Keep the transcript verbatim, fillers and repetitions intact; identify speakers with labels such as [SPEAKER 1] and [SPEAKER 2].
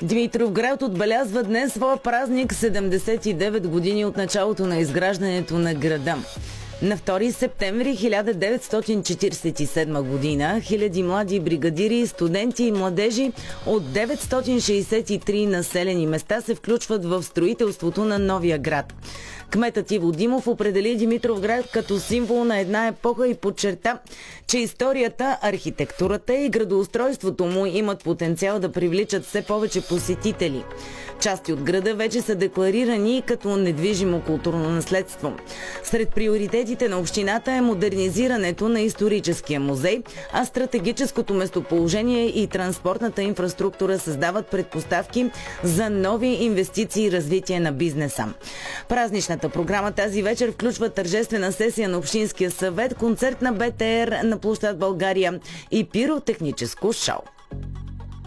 [SPEAKER 1] Димитровград отбелязва днес своя празник, седемдесет и девет години от началото на изграждането на града. На втори септември хиляда деветстотин четиридесет и седма година хиляди млади бригадири, студенти и младежи от деветстотин шейсет и три населени места се включват в строителството на новия град. Кметът Иво Димов определи Димитровград като символ на една епоха и подчерта, че историята, архитектурата и градоустройството му имат потенциал да привличат все повече посетители. Части от града вече са декларирани като недвижимо културно наследство. Сред приоритетите на общината е модернизирането на историческия музей, а стратегическото местоположение и транспортната инфраструктура създават предпоставки за нови инвестиции и развитие на бизнеса. Празничната програма тази вечер включва тържествена сесия на Общинския съвет, концерт на БТР на площад България и пиротехническо шоу.